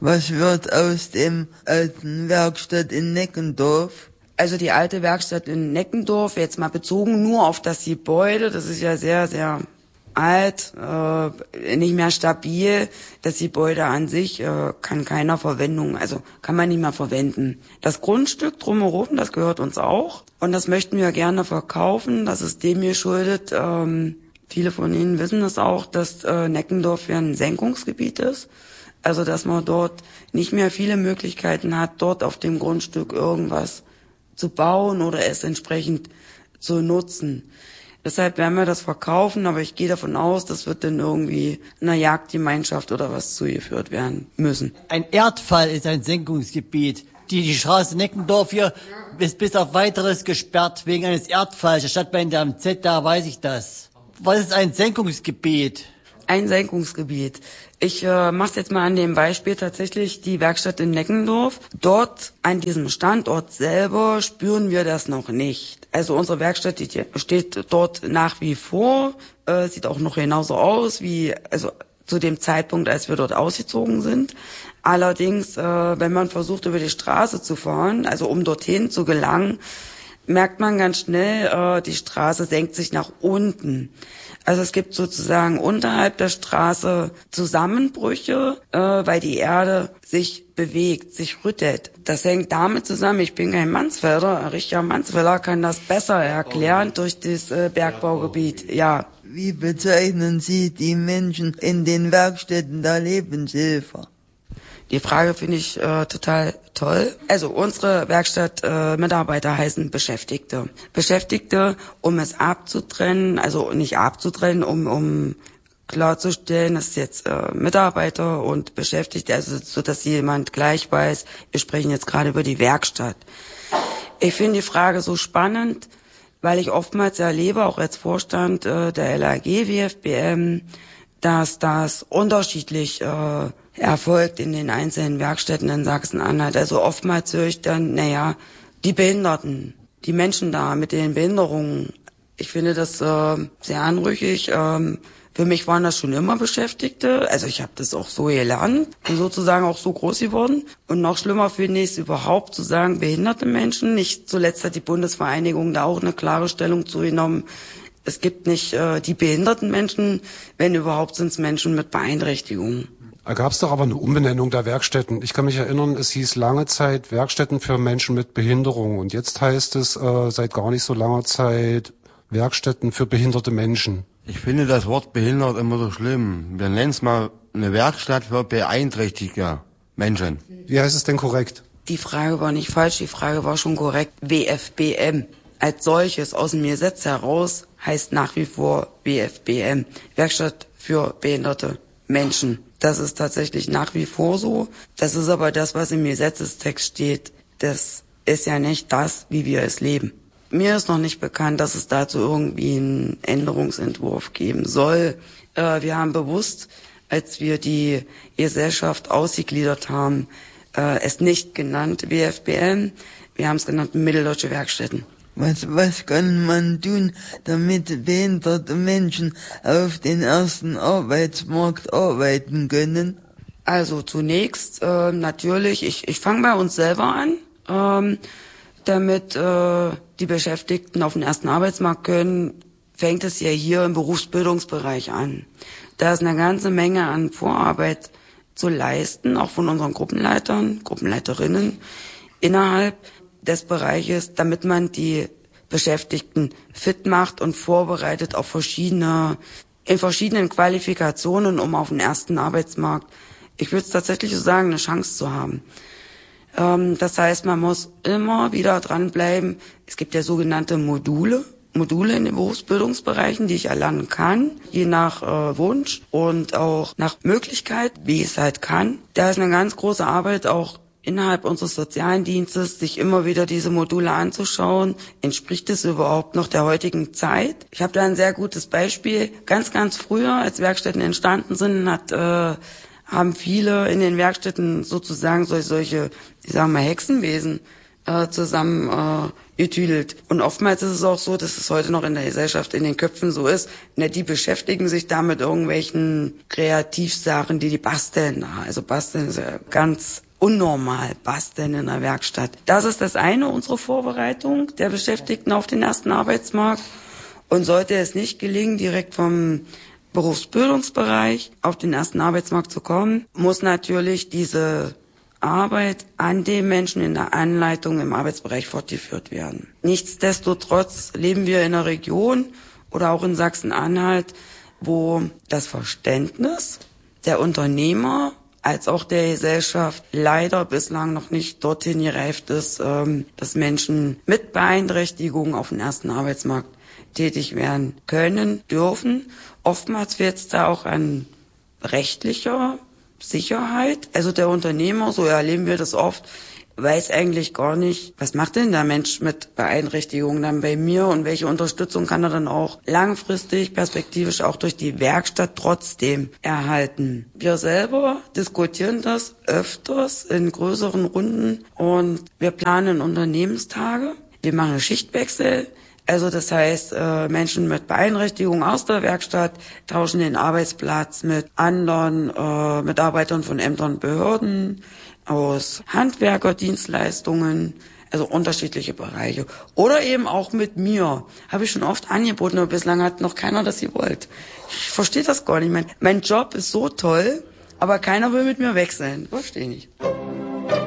Was wird aus dem alten Werkstatt in Neckendorf? Also die alte Werkstatt in Neckendorf, jetzt mal bezogen nur auf das Gebäude, das ist ja sehr, sehr alt, nicht mehr stabil. Das Gebäude an sich kann keiner Verwendung, also kann man nicht mehr verwenden. Das Grundstück drumherum, das gehört uns auch und das möchten wir gerne verkaufen. Das ist dem geschuldet. Viele von Ihnen wissen das auch, dass Neckendorf ja ein Senkungsgebiet ist. Also dass man dort nicht mehr viele Möglichkeiten hat, dort auf dem Grundstück irgendwas zu bauen oder es entsprechend zu nutzen. Deshalb werden wir das verkaufen, aber ich gehe davon aus, das wird dann irgendwie einer Jagdgemeinschaft oder was zugeführt werden müssen. Ein Erdfall ist ein Senkungsgebiet. Die Straße Neckendorf hier ist bis auf Weiteres gesperrt wegen eines Erdfalls. Der Stadtbahn am Z, da weiß ich das. Was ist ein Senkungsgebiet? Ein Senkungsgebiet. Ich mache es jetzt mal an dem Beispiel tatsächlich die Werkstatt in Neckendorf. Dort an diesem Standort selber spüren wir das noch nicht. Also unsere Werkstatt die steht dort nach wie vor, sieht auch noch genauso aus wie also zu dem Zeitpunkt, als wir dort ausgezogen sind. Allerdings, wenn man versucht, über die Straße zu fahren, also um dorthin zu gelangen, merkt man ganz schnell, die Straße senkt sich nach unten. Also es gibt sozusagen unterhalb der Straße Zusammenbrüche, weil die Erde sich bewegt, sich rüttelt. Das hängt damit zusammen, ich bin kein Mansfelder, Richard Mansfelder kann das besser erklären durch das Bergbaugebiet, ja. Wie bezeichnen Sie die Menschen in den Werkstätten der Lebenshilfe? Die Frage finde ich total toll. Also unsere Werkstattmitarbeiter heißen Beschäftigte. Beschäftigte, um es abzutrennen, also nicht abzutrennen, um klarzustellen, dass jetzt Mitarbeiter und Beschäftigte, also so, dass jemand gleich weiß, wir sprechen jetzt gerade über die Werkstatt. Ich finde die Frage so spannend, weil ich oftmals erlebe, auch als Vorstand der LAG WFBM, dass das unterschiedlich erfolgt in den einzelnen Werkstätten in Sachsen-Anhalt. Also oftmals höre ich dann, die Behinderten, die Menschen da mit den Behinderungen. Ich finde das sehr anrüchig. Für mich waren das schon immer Beschäftigte. Also ich habe das auch so gelernt und sozusagen auch so groß geworden. Und noch schlimmer finde ich es überhaupt zu sagen, behinderte Menschen. Nicht zuletzt hat die Bundesvereinigung da auch eine klare Stellung zugenommen. Es gibt nicht die behinderten Menschen, wenn überhaupt sind es Menschen mit Beeinträchtigungen. Da gab es doch aber eine Umbenennung der Werkstätten. Ich kann mich erinnern, es hieß lange Zeit Werkstätten für Menschen mit Behinderung. Und jetzt heißt es seit gar nicht so langer Zeit Werkstätten für behinderte Menschen. Ich finde das Wort behindert immer so schlimm. Wir nennen es mal eine Werkstatt für beeinträchtigte Menschen. Wie heißt es denn korrekt? Die Frage war nicht falsch, die Frage war schon korrekt. WFBM als solches aus dem Gesetz heraus heißt nach wie vor WFBM, Werkstatt für behinderte Menschen. Das ist tatsächlich nach wie vor so. Das ist aber das, was im Gesetzestext steht. Das ist ja nicht das, wie wir es leben. Mir ist noch nicht bekannt, dass es dazu irgendwie einen Änderungsentwurf geben soll. Wir haben bewusst, als wir die Gesellschaft ausgegliedert haben, es nicht genannt WFBM. Wir haben es genannt Mitteldeutsche Werkstätten. Was kann man tun, damit behinderte Menschen auf den ersten Arbeitsmarkt arbeiten können? Also zunächst natürlich, ich fange bei uns selber an, damit die Beschäftigten auf den ersten Arbeitsmarkt können, fängt es ja hier im Berufsbildungsbereich an. Da ist eine ganze Menge an Vorarbeit zu leisten, auch von unseren Gruppenleitern, Gruppenleiterinnen innerhalb des Bereiches, damit man die Beschäftigten fit macht und vorbereitet auf in verschiedenen Qualifikationen, um auf den ersten Arbeitsmarkt, ich würde es tatsächlich so sagen, eine Chance zu haben. Das heißt, man muss immer wieder dranbleiben. Es gibt ja sogenannte Module in den Berufsbildungsbereichen, die ich erlernen kann, je nach Wunsch und auch nach Möglichkeit, wie ich es halt kann. Da ist eine ganz große Arbeit auch innerhalb unseres sozialen Dienstes, sich immer wieder diese Module anzuschauen. Entspricht es überhaupt noch der heutigen Zeit? Ich habe da ein sehr gutes Beispiel. Ganz, ganz früher, als Werkstätten entstanden sind, haben viele in den Werkstätten sozusagen solche, ich sag mal, Hexenwesen zusammen getüdelt. Und oftmals ist es auch so, dass es heute noch in der Gesellschaft in den Köpfen so ist, die beschäftigen sich da mit irgendwelchen Kreativsachen, die basteln. Also basteln ist ja ganz unnormal, basteln in der Werkstatt. Das ist das eine, unsere Vorbereitung der Beschäftigten auf den ersten Arbeitsmarkt. Und sollte es nicht gelingen, direkt vom Berufsbildungsbereich auf den ersten Arbeitsmarkt zu kommen, muss natürlich diese Arbeit an den Menschen in der Anleitung im Arbeitsbereich fortgeführt werden. Nichtsdestotrotz leben wir in einer Region oder auch in Sachsen-Anhalt, wo das Verständnis der Unternehmer als auch der Gesellschaft leider bislang noch nicht dorthin gereift ist, dass Menschen mit Beeinträchtigungen auf dem ersten Arbeitsmarkt tätig werden können, dürfen. Oftmals fehlt es da auch an rechtlicher Sicherheit. Also der Unternehmer, so erleben wir das oft, weiß eigentlich gar nicht, was macht denn der Mensch mit Beeinträchtigungen dann bei mir und welche Unterstützung kann er dann auch langfristig, perspektivisch auch durch die Werkstatt trotzdem erhalten. Wir selber diskutieren das öfters in größeren Runden und wir planen Unternehmenstage. Wir machen Schichtwechsel. Also das heißt, Menschen mit Beeinträchtigung aus der Werkstatt tauschen den Arbeitsplatz mit anderen Mitarbeitern von Ämtern und Behörden, aus Handwerkerdienstleistungen, also unterschiedliche Bereiche. Oder eben auch mit mir. Habe ich schon oft angeboten, aber bislang hat noch keiner das gewollt. Ich verstehe das gar nicht. Mein Job ist so toll, aber keiner will mit mir wechseln. Verstehe nicht.